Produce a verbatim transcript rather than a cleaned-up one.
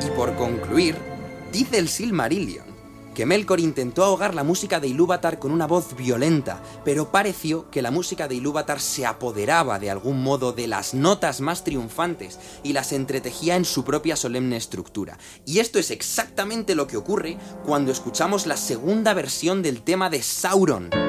Y por concluir, dice el Silmarillion que Melkor intentó ahogar la música de Ilúvatar con una voz violenta, pero pareció que la música de Ilúvatar se apoderaba de algún modo de las notas más triunfantes y las entretejía en su propia solemne estructura. Y esto es exactamente lo que ocurre cuando escuchamos la segunda versión del tema de Sauron.